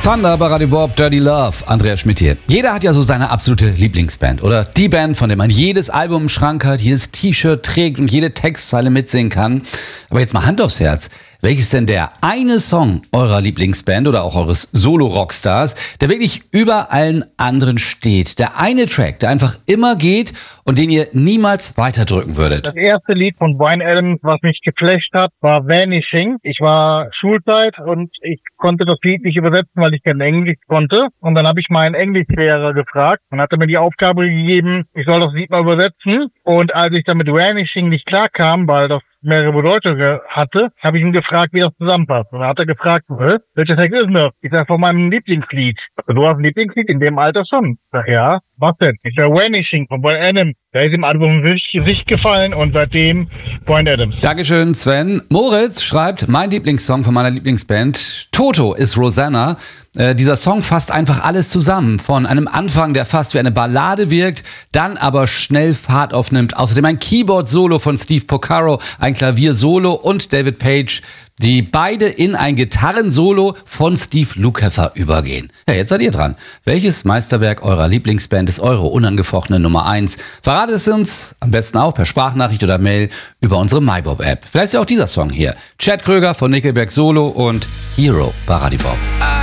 Thunder bei Radio Bob, Dirty Love, Andreas Schmidt hier. Jeder hat ja so seine absolute Lieblingsband oder die Band, von der man jedes Album im Schrank hat, jedes T-Shirt trägt und jede Textzeile mitsingen kann. Aber jetzt mal Hand aufs Herz. Welches denn der eine Song eurer Lieblingsband oder auch eures Solo-Rockstars, der wirklich über allen anderen steht? Der eine Track, der einfach immer geht und den ihr niemals weiterdrücken würdet? Das erste Lied von Bryan Adams, was mich geflasht hat, war Vanishing. Ich war Schulzeit und ich konnte das Lied nicht übersetzen, weil ich kein Englisch konnte. Und dann habe ich meinen Englischlehrer gefragt und hatte mir die Aufgabe gegeben, ich soll das Lied mal übersetzen. Und als ich dann mit Vanishing nicht klarkam, weil das mehrere Bedeutungen hatte, habe ich ihn gefragt, wie das zusammenpasst. Und dann hat er gefragt, welcher Text ist denn das? Ich sage, von meinem Lieblingslied. Du hast ein Lieblingslied in dem Alter schon? Ich sage, ja. Was denn? Ich sage, Vanishing von Bryan Adams. Der ist im Album Gesicht gefallen und seitdem Bryan Adams. Dankeschön, Sven. Moritz schreibt, mein Lieblingssong von meiner Lieblingsband, Toto ist Rosanna. Dieser Song fasst einfach alles zusammen. Von einem Anfang, der fast wie eine Ballade wirkt, dann aber schnell Fahrt aufnimmt. Außerdem ein Keyboard-Solo von Steve Porcaro, ein Klavier-Solo und David Page, die beide in ein Gitarrensolo von Steve Lukather übergehen. Ja, jetzt seid ihr dran. Welches Meisterwerk eurer Lieblingsband ist eure unangefochtene Nummer 1? Verratet es uns am besten auch per Sprachnachricht oder Mail über unsere MyBob-App. Vielleicht ist ja auch dieser Song hier. Chad Kröger von Nickelback Solo und Hero bei Radio Bob.